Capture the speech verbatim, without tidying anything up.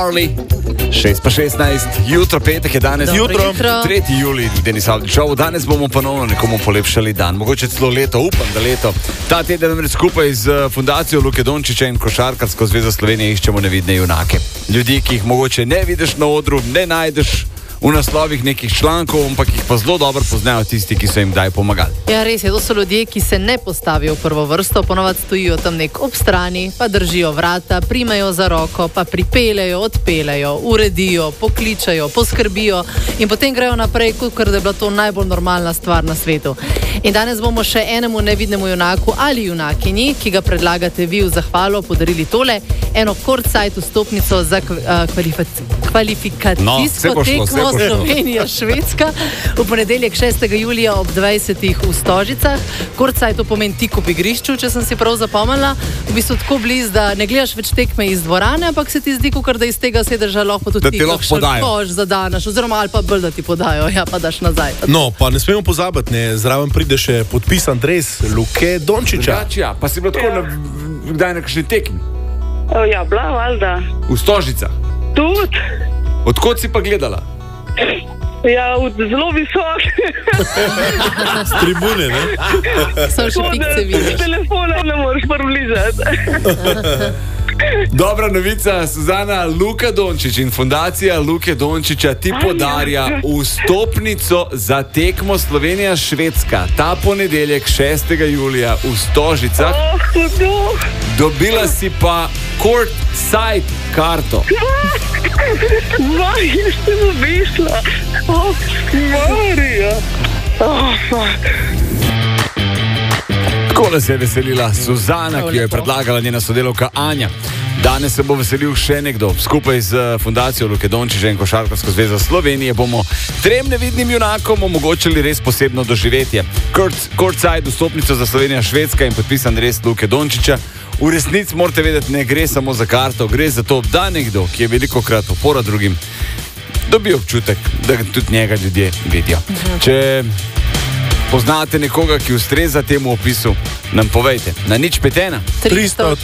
šest pa šestnajst, jutro, petek je danes, jutro, tretji julij, Denis Avdić Show. Danes bomo ponovno nekomu polepšali dan, mogoče celo leto, upam, da leto. Ta teden namreč skupaj z fundacijo Luke Dončića in Košarkarsko zvezo Slovenije iščemo nevidne junake. Ljudi, ki jih mogoče ne vidiš na odru, ne najdeš v naslovih nekih člankov, ampak jih pa zelo dobro poznajo tisti, ki so jim daj pomagali. Ja, res je, to so ljudje, ki se ne postavijo v prvo vrsto, ponovadi stojijo tam nek ob strani, pa držijo vrata, primejo za roko, pa pripeljejo, odpeljejo, uredijo, pokličajo, poskrbijo in potem grejo naprej, kot da je bila to najbolj normalna stvar na svetu. In danes bomo še enemu nevidnemu junaku ali junakinji, ki ga predlagate vi v zahvalo, podarili tole, eno courtside vstopnico za kvalifikacijsko no, tekmo Slovenija-Švedska v ponedeljek šestega julija ob dvajsetih v Stožicah. Courtside to pomeni tik ob igrišču, če sem si prav zapomnila. V bistvu tako blizu, da ne gledaš več tekme iz dvorane, ampak se ti zdi, kot da iz tega sedeža lahko tudi ti kakšen koš zadanaš, oziroma ali pa bolj, da ti podajo, ja, pa daš nazaj. No, pa ne smemo pozabiti, ne, zraven pride še podpisan dres Luke Dončića. Ja, pa si bilo tako ja. na, kdaj na kakšni tekmi? O, ja, bila, valjda. V Stožicah? Tudi. Odkot si pa gledala? Ja, od zelo visok. S tribune, ne? Samo še pikce vidiš. Telefona ne moreš približati. Dobra novica, Suzana, Luka Dončić in fundacija Luke Dončića ti podarja vstopnico za tekmo Slovenija-Švedska. Ta ponedeljek šestega julija v Stožicah. Oh, dobila si pa courtside karto. Vaj, ste mu višla. Oh, Marija. Oh, fuck. Tako da se je veselila Suzana, ki jo je predlagala njena sodelavka Anja. Danes se bo veselil še nekdo. Skupaj z fundacijo Luke Dončića in Košarkarsko zvezo Slovenije bomo trem nevidnim junakom omogočili res posebno doživetje. Courtside vstopnico za Slovenija-Švedska in podpisan res Luke Dončića. V resnici morate vedeti, ne gre samo za karto, gre za to, da nekdo, ki je veliko krat opora drugim, dobi občutek, da tudi njega ljudje vidijo. Če poznate nekoga, ki ustreza temu opisu, nam povejte. Na nič pet ena. tristo